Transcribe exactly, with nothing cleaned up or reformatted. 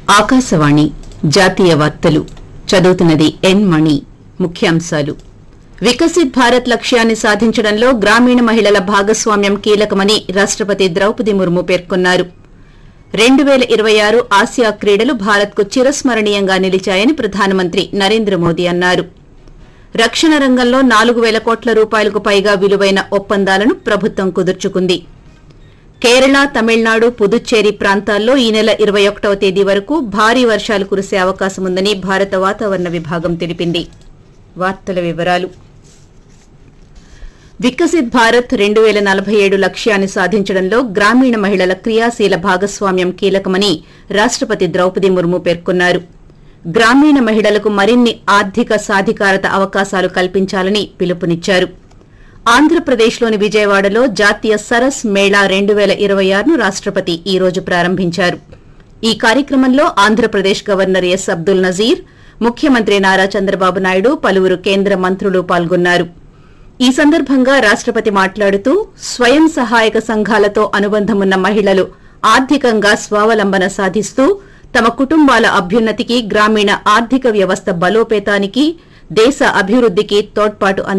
ఆకాశవాణి జాతీయ వార్తలు చదువుతున్నది ఎన్ మణి. ముఖ్యాంశాలు. వికసిత్ భారత్ లక్ష్యాన్ని సాధించడంలో గ్రామీణ మహిళల భాగస్వామ్యం కీలకమని రాష్టపతి ద్రౌపది ముర్ము పేర్కొన్నారు. రెండు పేల ఇరవై ఆరు ఆసియా క్రీడలు భారత్కు చిరస్మరణీయంగా నిలిచాయని ప్రధానమంత్రి నరేంద్ర మోదీ అన్నారు. రక్షణ రంగంలో నాలుగు పేల కోట్ల రూపాయలకు పైగా విలువైన ఒప్పందాలను ప్రభుత్వం కుదుర్చుకుంది. కేరళ, తమిళనాడు, పుదుచ్చేరి ప్రాంతాల్లో ఈ నెల ఇరవై ఒకటవ తేదీ వరకు భారీ వర్షాలు కురిసే అవకాశముందని భారత వాతావరణ విభాగం తెలిపింది. వార్తల వివరాలు. వికసిత్ భారత్ రెండు పేల నలభై ఏడు లక్ష్యాన్ని సాధించడంలో గ్రామీణ మహిళల క్రియాశీల భాగస్వామ్యం కీలకమని రాష్టపతి ద్రౌపది ముర్ము పేర్కొన్నారు. గ్రామీణ మహిళలకు మరిన్ని ఆర్థిక సాధికారత అవకాశాలు కల్పించాలని పిలుపునిచ్చారు. ఆంధ్రప్రదేశ్లోని విజయవాడలో జాతీయ సరస్ మేళా రెండు పేల ఇరవై ఆరును రాష్టపతి ఈ రోజు ప్రారంభించారు. ఈ కార్యక్రమంలో ఆంధ్రప్రదేశ్ గవర్నర్ ఎస్ అబ్దుల్ నజీర్, ముఖ్యమంత్రి నారా చంద్రబాబు నాయుడు, పలువురు కేంద్ర మంత్రులు పాల్గొన్నారు. ఈ సందర్భంగా రాష్టపతి మాట్లాడుతూ స్వయం సహాయక సంఘాలతో అనుబంధమున్న మహిళలు ఆర్థికంగా స్వావలంబన సాధిస్తూ తమ కుటుంబాల అభ్యున్నతికి, గ్రామీణ ఆర్థిక వ్యవస్థ బలోపేతానికి, దేశ అభివృద్దికి తోడ్పాటు